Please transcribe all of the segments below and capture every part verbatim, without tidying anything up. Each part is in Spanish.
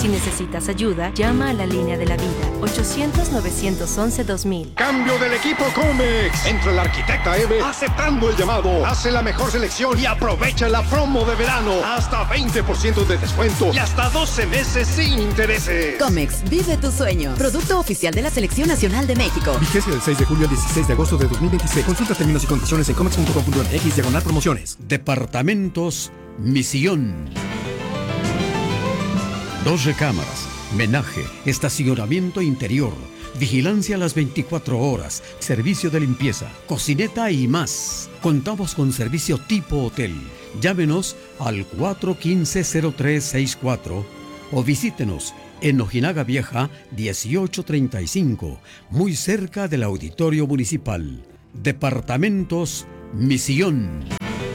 Si necesitas ayuda, llama a la línea de la vida, ochocientos, novecientos once, dos mil. Cambio del equipo Comex. Entra la arquitecta Eve aceptando el llamado. Hace la mejor selección y aprovecha la promo de verano. Hasta veinte por ciento de descuento y hasta doce meses sin intereses. Comex, vive tu sueño. Producto oficial de la Selección Nacional de México. Vigencia del seis de julio al dieciséis de agosto de dos mil veintiséis. Consulta términos y condiciones en comex punto com punto m x diagonal promociones. Departamentos Misión. Dos recámaras, menaje, estacionamiento interior, vigilancia a las veinticuatro horas, servicio de limpieza, cocineta y más. Contamos con servicio tipo hotel. Llámenos al cuatro uno cinco, cero tres seis cuatro o visítenos en Ojinaga Vieja dieciocho treinta y cinco, muy cerca del Auditorio Municipal. Departamentos Misión.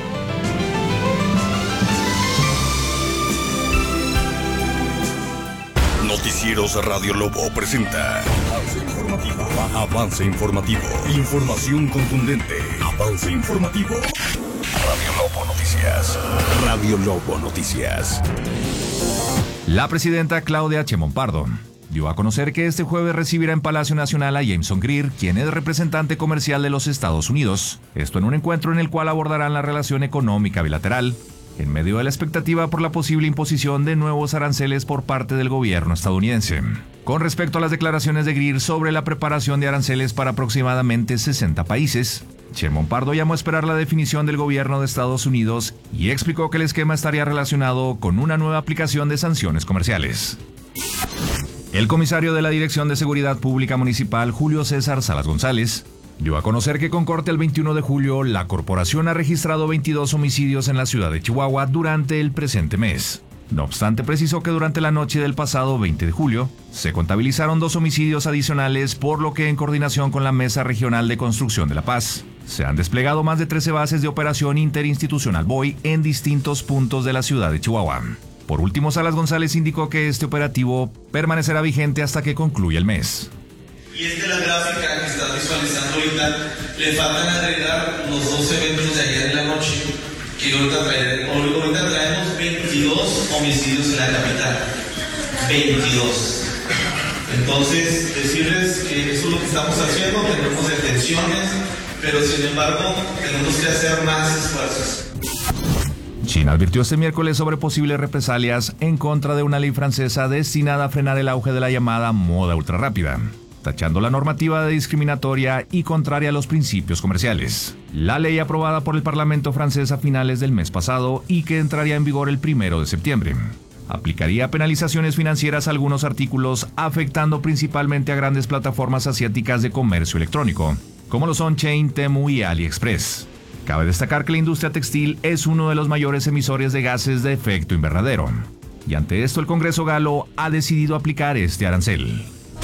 Noticieros Radio Lobo presenta Avance Informativo. Avance Informativo. Información contundente. Avance Informativo. Radio Lobo Noticias. Radio Lobo Noticias. La presidenta Claudia Sheinbaum Pardo dio a conocer que este jueves recibirá en Palacio Nacional a Jameson Greer, quien es representante comercial de los Estados Unidos. Esto en un encuentro en el cual abordarán la relación económica bilateral, en medio de la expectativa por la posible imposición de nuevos aranceles por parte del gobierno estadounidense. Con respecto a las declaraciones de Greer sobre la preparación de aranceles para aproximadamente sesenta países, Sheinbaum Pardo llamó a esperar la definición del gobierno de Estados Unidos y explicó que el esquema estaría relacionado con una nueva aplicación de sanciones comerciales. El comisario de la Dirección de Seguridad Pública Municipal, Julio César Salas González, dio a conocer que con corte el veintiuno de julio, la corporación ha registrado veintidós homicidios en la ciudad de Chihuahua durante el presente mes. No obstante, precisó que durante la noche del pasado veinte de julio, se contabilizaron dos homicidios adicionales, por lo que en coordinación con la Mesa Regional de Construcción de la Paz, se han desplegado más de trece bases de operación interinstitucional B O I en distintos puntos de la ciudad de Chihuahua. Por último, Salas González indicó que este operativo permanecerá vigente hasta que concluya el mes. Y esta es la gráfica que estás visualizando ahorita. Le faltan agregar los dos eventos de ayer en la noche, que ahorita, trae, ahorita traemos veintidós homicidios en la capital. veintidós. Entonces, decirles que eso es lo que estamos haciendo, tenemos detenciones, pero sin embargo, tenemos que hacer más esfuerzos. China advirtió este miércoles sobre posibles represalias en contra de una ley francesa destinada a frenar el auge de la llamada moda ultrarrápida, tachando la normativa de discriminatoria y contraria a los principios comerciales. La ley aprobada por el Parlamento francés a finales del mes pasado y que entraría en vigor el primero de septiembre. Aplicaría penalizaciones financieras a algunos artículos, afectando principalmente a grandes plataformas asiáticas de comercio electrónico, como lo son Shein, Temu y AliExpress. Cabe destacar que la industria textil es uno de los mayores emisores de gases de efecto invernadero, y ante esto el Congreso galo ha decidido aplicar este arancel.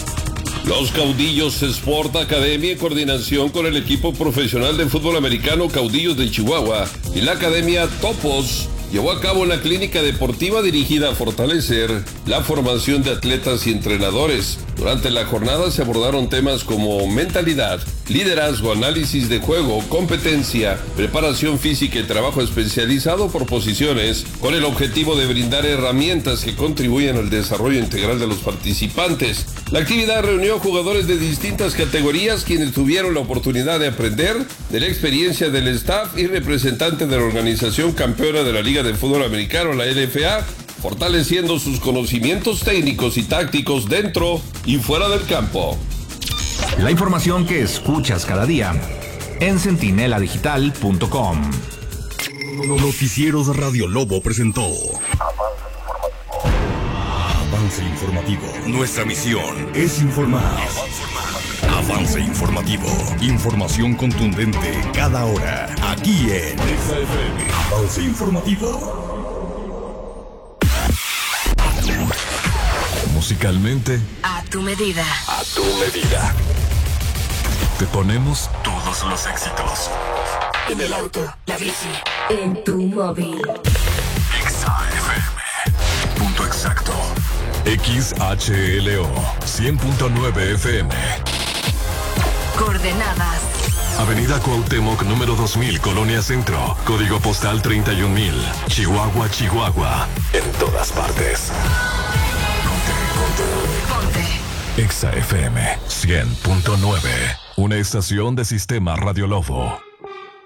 Los Caudillos Sport Academy, en coordinación con el equipo profesional de fútbol americano Caudillos de Chihuahua y la Academia Topos, llevó a cabo una clínica deportiva dirigida a fortalecer la formación de atletas y entrenadores. Durante la jornada se abordaron temas como mentalidad, liderazgo, análisis de juego, competencia, preparación física y trabajo especializado por posiciones, con el objetivo de brindar herramientas que contribuyan al desarrollo integral de los participantes. La actividad reunió jugadores de distintas categorías, quienes tuvieron la oportunidad de aprender de la experiencia del staff y representante de la organización campeona de la Liga de Fútbol Americano, la L F A, fortaleciendo sus conocimientos técnicos y tácticos dentro y fuera del campo. La información que escuchas cada día en centinela digital punto com. Noticieros Radio Lobo presentó Avance Informativo. Nuestra misión es informar. Avance Informativo. Información contundente cada hora. Aquí en Avance Informativo. Musicalmente, A tu medida. a tu medida. Te ponemos todos los éxitos. En el auto, la bici, en tu móvil. X A F M. Punto exacto. X H L O. cien punto nueve F M. Coordenadas. Avenida Cuauhtémoc, número dos mil, Colonia Centro. Código postal treinta y un mil. Chihuahua, Chihuahua. En todas partes. Exa F M cien punto nueve, una estación de Sistema Radio Lobo.